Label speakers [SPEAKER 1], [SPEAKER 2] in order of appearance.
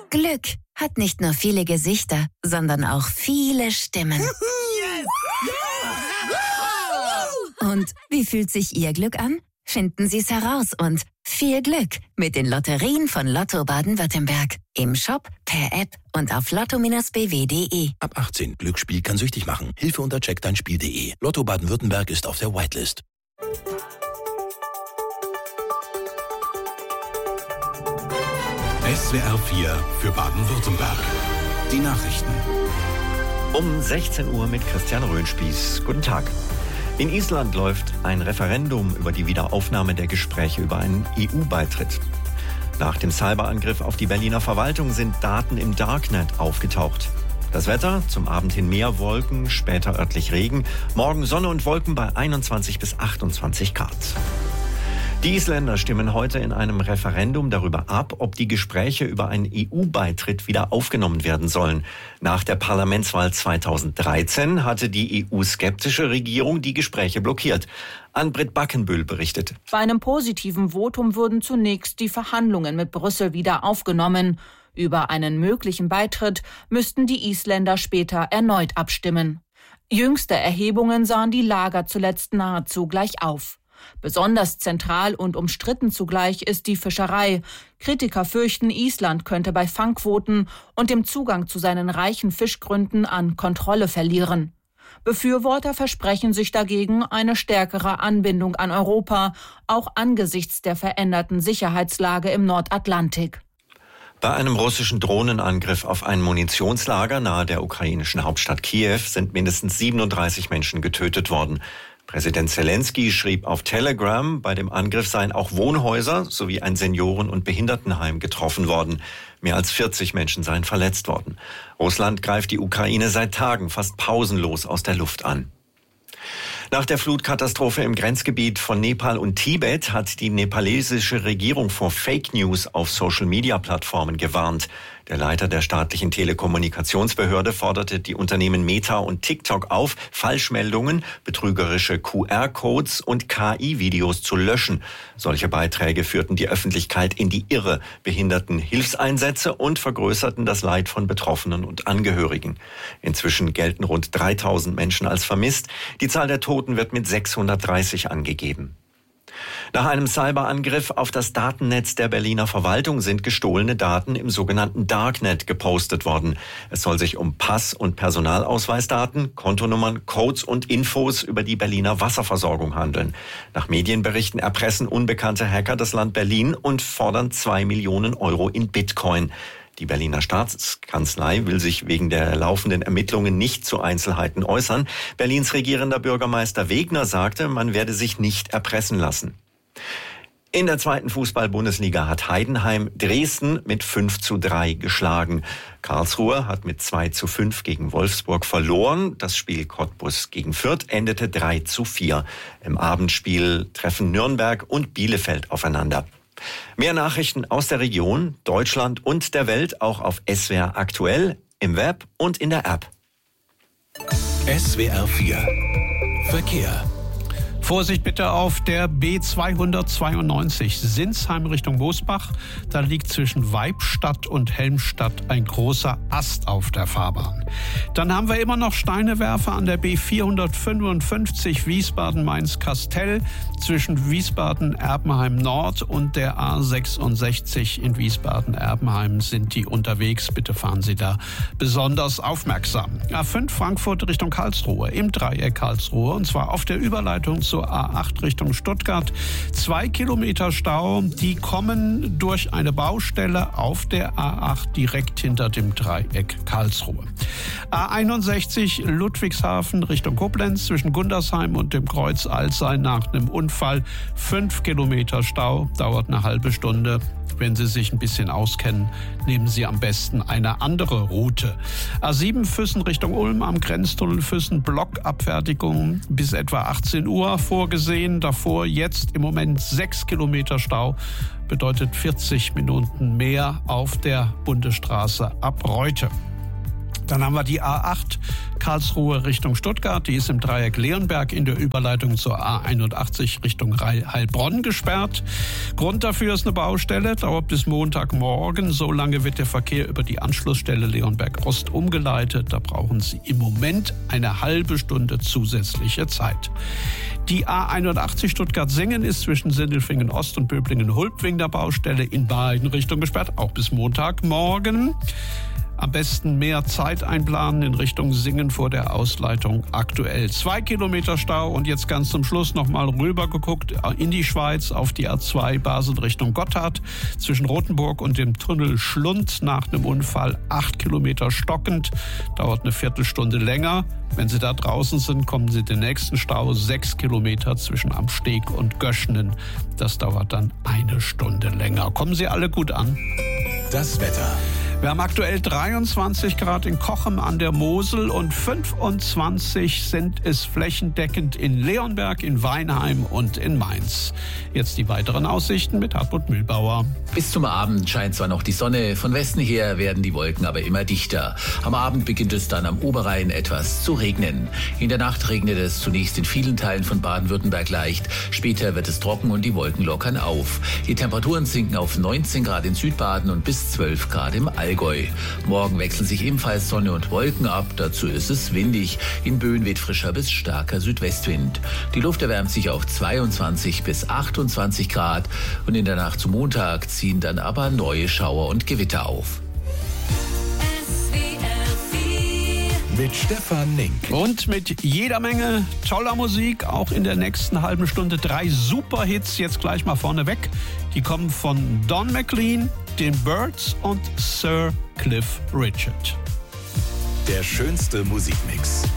[SPEAKER 1] Glück hat nicht nur viele Gesichter, sondern auch viele Stimmen. Und wie fühlt sich Ihr Glück an? Finden Sie es heraus und viel Glück mit den Lotterien von Lotto Baden-Württemberg. Im Shop, per App und auf lotto-bw.de.
[SPEAKER 2] Ab 18. Glücksspiel kann süchtig machen. Hilfe unter checkdeinspiel.de. Lotto Baden-Württemberg ist auf der Whitelist.
[SPEAKER 3] SWR 4 für Baden-Württemberg. Die Nachrichten.
[SPEAKER 4] Um 16 Uhr mit Christian Röhnspieß. Guten Tag. In Island läuft ein Referendum über die Wiederaufnahme der Gespräche über einen EU-Beitritt. Nach dem Cyberangriff auf die Berliner Verwaltung sind Daten im Darknet aufgetaucht. Das Wetter, zum Abend hin mehr Wolken, später örtlich Regen, morgen Sonne und Wolken bei 21 bis 28 Grad. Die Isländer stimmen heute in einem Referendum darüber ab, ob die Gespräche über einen EU-Beitritt wieder aufgenommen werden sollen. Nach der Parlamentswahl 2013 hatte die EU-skeptische Regierung die Gespräche blockiert. Ann-Britt Backenbühl berichtet.
[SPEAKER 5] Bei einem positiven Votum würden zunächst die Verhandlungen mit Brüssel wieder aufgenommen. Über einen möglichen Beitritt müssten die Isländer später erneut abstimmen. Jüngste Erhebungen sahen die Lager zuletzt nahezu gleich auf. Besonders zentral und umstritten zugleich ist die Fischerei. Kritiker fürchten, Island könnte bei Fangquoten und dem Zugang zu seinen reichen Fischgründen an Kontrolle verlieren. Befürworter versprechen sich dagegen eine stärkere Anbindung an Europa, auch angesichts der veränderten Sicherheitslage im Nordatlantik.
[SPEAKER 4] Bei einem russischen Drohnenangriff auf ein Munitionslager nahe der ukrainischen Hauptstadt Kiew sind mindestens 37 Menschen getötet worden. Präsident Zelensky schrieb auf Telegram, bei dem Angriff seien auch Wohnhäuser sowie ein Senioren- und Behindertenheim getroffen worden. Mehr als 40 Menschen seien verletzt worden. Russland greift die Ukraine seit Tagen fast pausenlos aus der Luft an. Nach der Flutkatastrophe im Grenzgebiet von Nepal und Tibet hat die nepalesische Regierung vor Fake News auf Social-Media-Plattformen gewarnt. Der Leiter der staatlichen Telekommunikationsbehörde forderte die Unternehmen Meta und TikTok auf, Falschmeldungen, betrügerische QR-Codes und KI-Videos zu löschen. Solche Beiträge führten die Öffentlichkeit in die Irre, behinderten Hilfseinsätze und vergrößerten das Leid von Betroffenen und Angehörigen. Inzwischen gelten rund 3000 Menschen als vermisst. Die Zahl der Toten wird mit 630 angegeben. Nach einem Cyberangriff auf das Datennetz der Berliner Verwaltung sind gestohlene Daten im sogenannten Darknet gepostet worden. Es soll sich um Pass- und Personalausweisdaten, Kontonummern, Codes und Infos über die Berliner Wasserversorgung handeln. Nach Medienberichten erpressen unbekannte Hacker das Land Berlin und fordern 2 Millionen Euro in Bitcoin. Die Berliner Staatskanzlei will sich wegen der laufenden Ermittlungen nicht zu Einzelheiten äußern. Berlins regierender Bürgermeister Wegner sagte, man werde sich nicht erpressen lassen. In der 2. Fußball-Bundesliga hat Heidenheim Dresden mit 5:3 geschlagen. Karlsruhe hat mit 2:5 gegen Wolfsburg verloren. Das Spiel Cottbus gegen Fürth endete 3:4. Im Abendspiel treffen Nürnberg und Bielefeld aufeinander. Mehr Nachrichten aus der Region, Deutschland und der Welt auch auf SWR aktuell, im Web und in der App.
[SPEAKER 3] SWR 4 Verkehr.
[SPEAKER 6] Vorsicht bitte auf der B292 Sinsheim Richtung Mosbach. Da liegt zwischen Weibstadt und Helmstadt ein großer Ast auf der Fahrbahn. Dann haben wir immer noch Steinewerfer an der B455 Wiesbaden-Mainz-Kastell. Zwischen Wiesbaden-Erbenheim Nord und der A66 in Wiesbaden-Erbenheim sind die unterwegs. Bitte fahren Sie da besonders aufmerksam. A5 Frankfurt Richtung Karlsruhe im Dreieck Karlsruhe und zwar auf der Überleitung zur A8 Richtung Stuttgart. 2 Kilometer Stau, die kommen durch eine Baustelle auf der A8 direkt hinter dem Dreieck Karlsruhe. A61 Ludwigshafen Richtung Koblenz zwischen Gundersheim und dem Kreuz Alzey nach einem Unfall. 5 Kilometer Stau, dauert eine halbe Stunde. Wenn Sie sich ein bisschen auskennen, nehmen Sie am besten eine andere Route. A7 Füssen Richtung Ulm am Grenztunnel Füssen, Blockabfertigung bis etwa 18 Uhr vorgesehen. Davor jetzt im Moment 6 Kilometer Stau, bedeutet 40 Minuten mehr auf der Bundesstraße ab Reute. Dann haben wir die A8 Karlsruhe Richtung Stuttgart. Die ist im Dreieck Leonberg in der Überleitung zur A81 Richtung Heilbronn gesperrt. Grund dafür ist eine Baustelle, dauert bis Montagmorgen. So lange wird der Verkehr über die Anschlussstelle Leonberg Ost umgeleitet. Da brauchen Sie im Moment eine halbe Stunde zusätzliche Zeit. Die A81 Stuttgart-Singen ist zwischen Sindelfingen Ost und Böblingen-Hulb wegen der Baustelle in beiden Richtungen gesperrt, auch bis Montagmorgen. Am besten mehr Zeit einplanen in Richtung Singen vor der Ausleitung. Aktuell 2 Kilometer Stau und jetzt ganz zum Schluss nochmal rüber geguckt in die Schweiz auf die A2 Basel Richtung Gotthard. Zwischen Rothenburg und dem Tunnel Schlund nach einem Unfall 8 Kilometer stockend. Dauert eine Viertelstunde länger. Wenn Sie da draußen sind, kommen Sie den nächsten Stau 6 Kilometer zwischen Am Steg und Göschenen. Das dauert dann eine Stunde länger. Kommen Sie alle gut an.
[SPEAKER 3] Das Wetter.
[SPEAKER 6] Wir haben aktuell 23 Grad in Cochem an der Mosel und 25 sind es flächendeckend in Leonberg, in Weinheim und in Mainz. Jetzt die weiteren Aussichten mit Hartmut Mühlbauer.
[SPEAKER 7] Bis zum Abend scheint zwar noch die Sonne, von Westen her werden die Wolken aber immer dichter. Am Abend beginnt es dann am Oberrhein etwas zu regnen. In der Nacht regnet es zunächst in vielen Teilen von Baden-Württemberg leicht, später wird es trocken und die Wolken lockern auf. Die Temperaturen sinken auf 19 Grad in Südbaden und bis 12 Grad im Allgäu. Morgen wechseln sich ebenfalls Sonne und Wolken ab, dazu ist es windig. In Böen weht frischer bis starker Südwestwind. Die Luft erwärmt sich auf 22 bis 28 Grad und in der Nacht zum Montag ziehen dann aber neue Schauer und Gewitter auf.
[SPEAKER 3] Mit Stefan Nink.
[SPEAKER 6] Und mit jeder Menge toller Musik, auch in der nächsten halben Stunde 3 Superhits, jetzt gleich mal vorneweg. Die kommen von Don McLean, den Byrds und Sir Cliff Richard.
[SPEAKER 3] Der schönste Musikmix.